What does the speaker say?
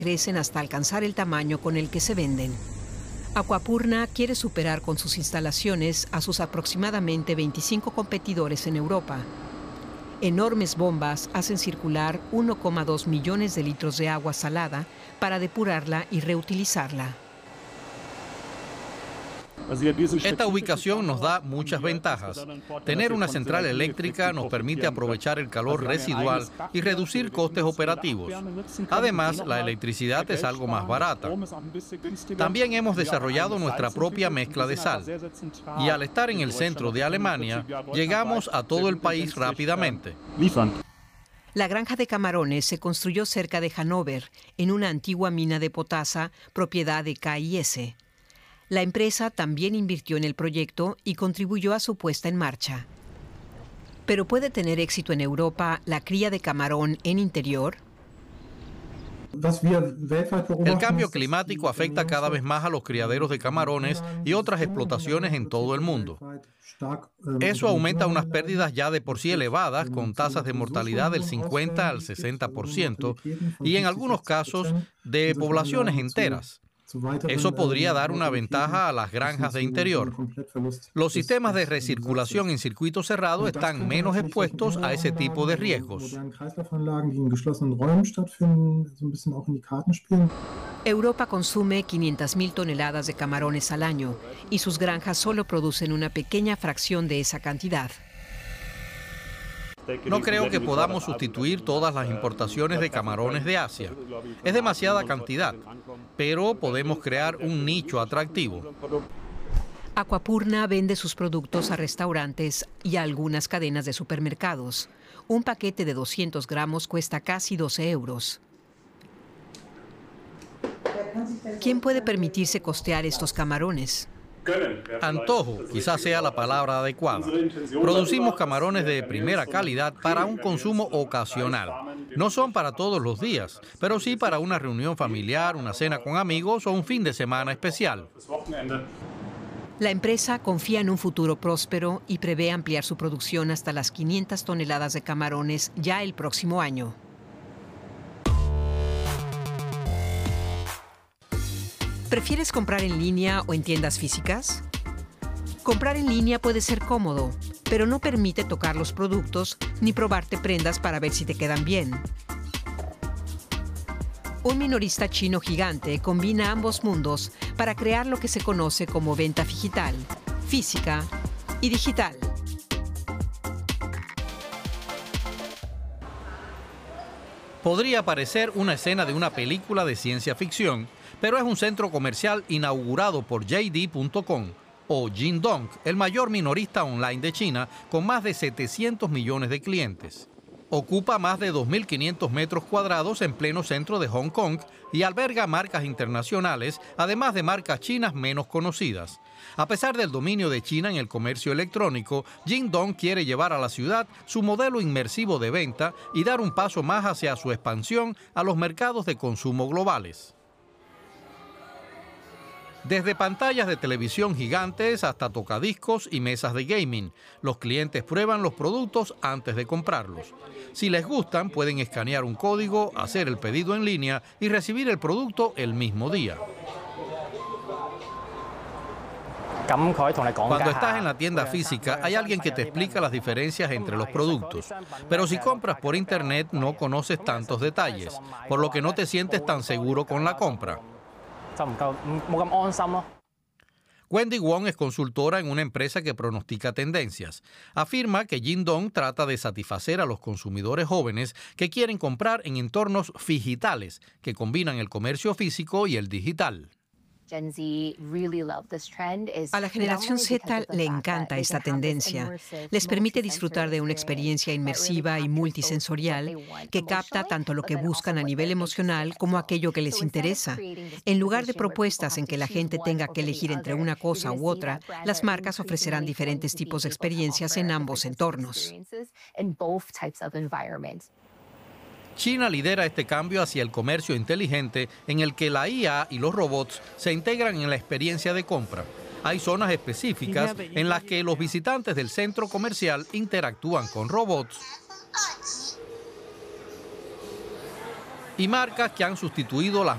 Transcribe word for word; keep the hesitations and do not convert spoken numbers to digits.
crecen hasta alcanzar el tamaño con el que se venden. Aquapurna quiere superar con sus instalaciones a sus aproximadamente veinticinco competidores en Europa. Enormes bombas hacen circular uno coma dos millones de litros de agua salada para depurarla y reutilizarla. Esta ubicación nos da muchas ventajas. Tener una central eléctrica nos permite aprovechar el calor residual y reducir costes operativos. Además, la electricidad es algo más barata. También hemos desarrollado nuestra propia mezcla de sal. Y al estar en el centro de Alemania, llegamos a todo el país rápidamente. La granja de camarones se construyó cerca de Hannover, en una antigua mina de potasa, propiedad de K I S. La empresa también invirtió en el proyecto y contribuyó a su puesta en marcha. ¿Pero puede tener éxito en Europa la cría de camarón en interior? El cambio climático afecta cada vez más a los criaderos de camarones y otras explotaciones en todo el mundo. Eso aumenta unas pérdidas ya de por sí elevadas, con tasas de mortalidad del cincuenta al sesenta por ciento y en algunos casos de poblaciones enteras. Eso podría dar una ventaja a las granjas de interior. Los sistemas de recirculación en circuito cerrado están menos expuestos a ese tipo de riesgos. Europa consume quinientas mil toneladas de camarones al año y sus granjas solo producen una pequeña fracción de esa cantidad. No creo que podamos sustituir todas las importaciones de camarones de Asia. Es demasiada cantidad, pero podemos crear un nicho atractivo. Aquapurna vende sus productos a restaurantes y a algunas cadenas de supermercados. Un paquete de doscientos gramos cuesta casi doce euros. ¿Quién puede permitirse costear estos camarones? Antojo, quizás sea la palabra adecuada. Producimos camarones de primera calidad para un consumo ocasional. No son para todos los días, pero sí para una reunión familiar, una cena con amigos o un fin de semana especial. La empresa confía en un futuro próspero y prevé ampliar su producción hasta las quinientas toneladas de camarones ya el próximo año. ¿Prefieres comprar en línea o en tiendas físicas? Comprar en línea puede ser cómodo, pero no permite tocar los productos ni probarte prendas para ver si te quedan bien. Un minorista chino gigante combina ambos mundos para crear lo que se conoce como venta digital, física y digital. Podría parecer una escena de una película de ciencia ficción, pero es un centro comercial inaugurado por J D punto com o Jingdong, el mayor minorista online de China, con más de setecientos millones de clientes. Ocupa más de dos mil quinientos metros cuadrados en pleno centro de Hong Kong y alberga marcas internacionales, además de marcas chinas menos conocidas. A pesar del dominio de China en el comercio electrónico, Jingdong quiere llevar a la ciudad su modelo inmersivo de venta y dar un paso más hacia su expansión a los mercados de consumo globales. Desde pantallas de televisión gigantes hasta tocadiscos y mesas de gaming, los clientes prueban los productos antes de comprarlos. Si les gustan, pueden escanear un código, hacer el pedido en línea y recibir el producto el mismo día. Cuando estás en la tienda física, hay alguien que te explica las diferencias entre los productos. Pero si compras por internet, no conoces tantos detalles, por lo que no te sientes tan seguro con la compra. Wendy Wong es consultora en una empresa que pronostica tendencias. Afirma que Jingdong trata de satisfacer a los consumidores jóvenes que quieren comprar en entornos digitales, que combinan el comercio físico y el digital. A la generación Z le encanta esta tendencia. Les permite disfrutar de una experiencia inmersiva y multisensorial que capta tanto lo que buscan a nivel emocional como aquello que les interesa. En lugar de propuestas en que la gente tenga que elegir entre una cosa u otra, las marcas ofrecerán diferentes tipos de experiencias en ambos entornos. China lidera este cambio hacia el comercio inteligente en el que la I A y los robots se integran en la experiencia de compra. Hay zonas específicas en las que los visitantes del centro comercial interactúan con robots y marcas que han sustituido las